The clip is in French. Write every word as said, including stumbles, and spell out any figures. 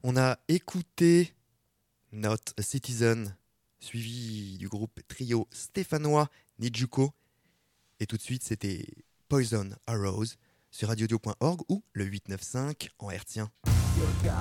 On a écouté Not a Citizen, suivi du groupe trio stéphanois Nijuko. Et tout de suite, c'était Poison Arrows sur radio dio point org ou le huit neuf cinq en hertzien.